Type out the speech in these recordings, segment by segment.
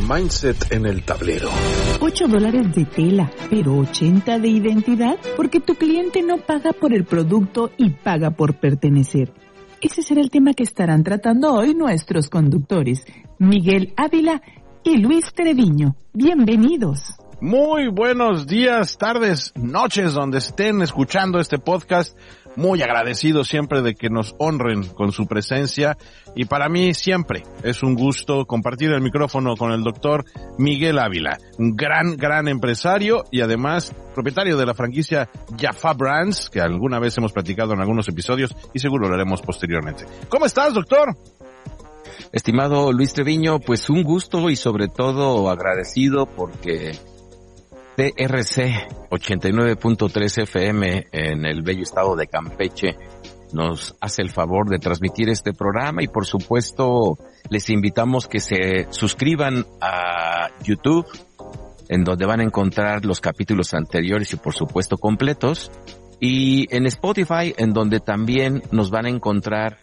Mindset en el tablero. $8 de tela, pero 80 de identidad, porque tu cliente no paga por el producto y paga por pertenecer. Ese será el tema que estarán tratando hoy nuestros conductores, Miguel Ávila y Luis Treviño. Bienvenidos. Muy buenos días, tardes, noches, donde estén escuchando este podcast. Muy agradecido siempre de que nos honren con su presencia. Y para mí siempre es un gusto compartir el micrófono con el doctor Miguel Ávila, un gran empresario y además propietario de la franquicia Jaffa Brands, que alguna vez hemos platicado en algunos episodios y seguro lo haremos posteriormente. ¿Cómo estás, doctor? Estimado Luis Treviño, pues un gusto y sobre todo agradecido porque TRC 89.3 FM en el bello estado de Campeche nos hace el favor de transmitir este programa y por supuesto les invitamos que se suscriban a YouTube, en donde van a encontrar los capítulos anteriores y por supuesto completos, y en Spotify, en donde también nos van a encontrar,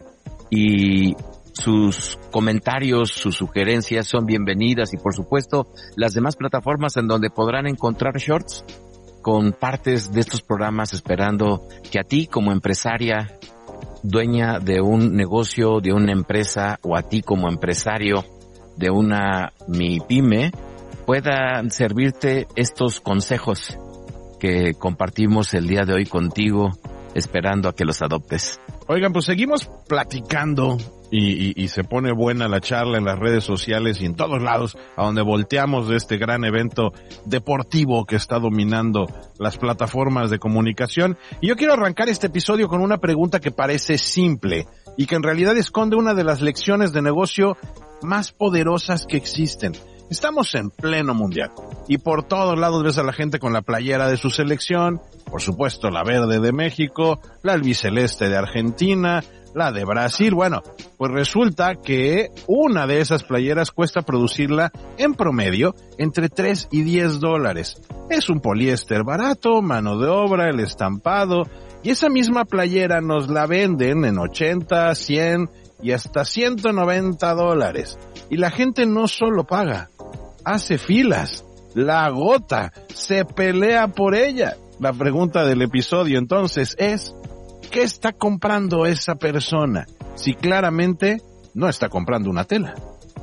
y sus comentarios, sus sugerencias son bienvenidas, y por supuesto las demás plataformas en donde podrán encontrar shorts con partes de estos programas, esperando que a ti como empresaria, dueña de un negocio, de una empresa, o a ti como empresario de una MIPYME, puedan servirte estos consejos que compartimos el día de hoy contigo, esperando a que los adoptes. Oigan, pues seguimos platicando y se pone buena la charla en las redes sociales y en todos lados a donde volteamos de este gran evento deportivo que está dominando las plataformas de comunicación. Y yo quiero arrancar este episodio con una pregunta que parece simple y que en realidad esconde una de las lecciones de negocio más poderosas que existen. Estamos en pleno mundial y por todos lados ves a la gente con la playera de su selección, por supuesto la verde de México, la albiceleste de Argentina, la de Brasil. Bueno, pues resulta que una de esas playeras cuesta producirla en promedio entre 3 y 10 dólares. Es un poliéster barato, mano de obra, el estampado, y esa misma playera nos la venden en 80, 100 y hasta 190 dólares. Y la gente no solo paga, hace filas, la agota, se pelea por ella. La pregunta del episodio entonces es: ¿qué está comprando esa persona si claramente no está comprando una tela?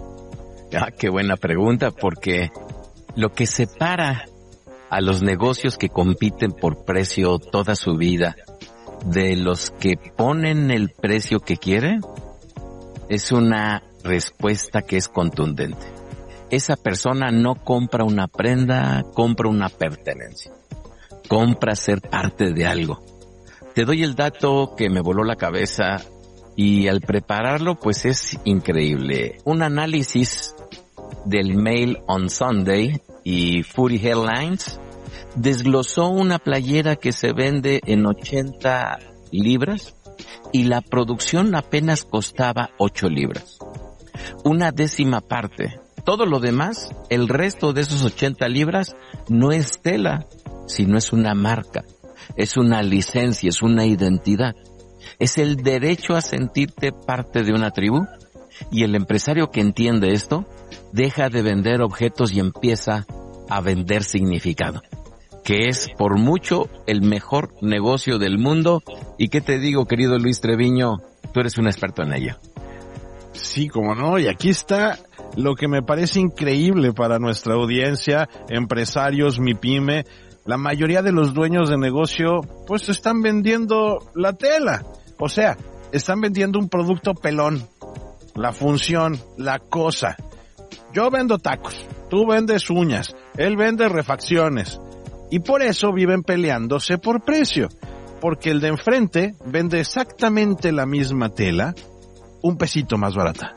Ah, qué buena pregunta, porque lo que separa a los negocios que compiten por precio toda su vida de los que ponen el precio que quieren es una respuesta que es contundente. Esa persona no compra una prenda, compra una pertenencia, compra ser parte de algo. Te doy el dato que me voló la cabeza y al prepararlo pues es increíble. Un análisis del Mail on Sunday y Footy Headlines desglosó una playera que se vende en 80 libras y la producción apenas costaba 8 libras. Una décima parte. Todo lo demás, el resto de esos 80 libras, no es tela, sino es una marca. Es una licencia, es una identidad. Es el derecho a sentirte parte de una tribu, y el empresario que entiende esto deja de vender objetos y empieza a vender significado, que es por mucho el mejor negocio del mundo. ¿Y qué te digo, querido Luis Treviño? Tú eres un experto en ello. Sí, cómo no, y aquí está lo que me parece increíble para nuestra audiencia, empresarios, MIPYME. La mayoría de los dueños de negocio pues están vendiendo la tela, o sea, están vendiendo un producto pelón, la función, la cosa. Yo vendo tacos, tú vendes uñas, él vende refacciones, y por eso viven peleándose por precio, porque el de enfrente vende exactamente la misma tela, un pesito más barata.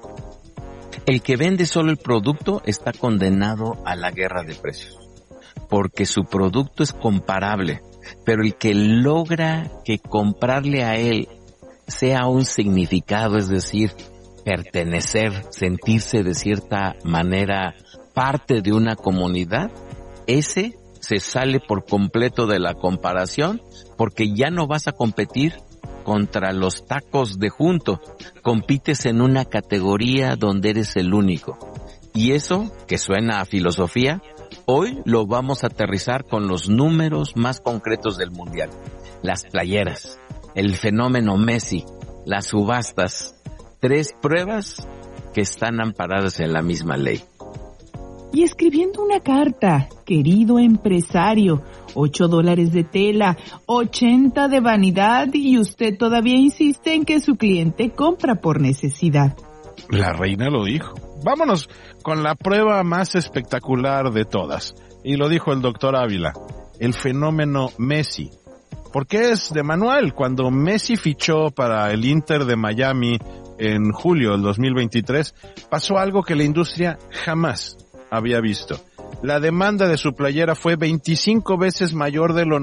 El que vende solo el producto está condenado a la guerra de precios, porque su producto es comparable, pero el que logra que comprarle a él sea un significado, es decir, pertenecer, sentirse de cierta manera parte de una comunidad, ese se sale por completo de la comparación, porque ya no vas a competir contra los tacos de junto, compites en una categoría donde eres el único. Y eso, que suena a filosofía, hoy lo vamos a aterrizar con los números más concretos del Mundial. Las playeras, el fenómeno Messi, las subastas, 3 pruebas que están amparadas en la misma ley. Y escribiendo una carta, querido empresario, $8 de tela, 80 de vanidad y usted todavía insiste en que su cliente compra por necesidad. La reina lo dijo. Vámonos con la prueba más espectacular de todas. Y lo dijo el doctor Ávila, el fenómeno Messi. Porque es de manual. Cuando Messi fichó para el Inter de Miami en julio del 2023, pasó algo que la industria jamás había visto. La demanda de su playera fue 25 veces mayor de lo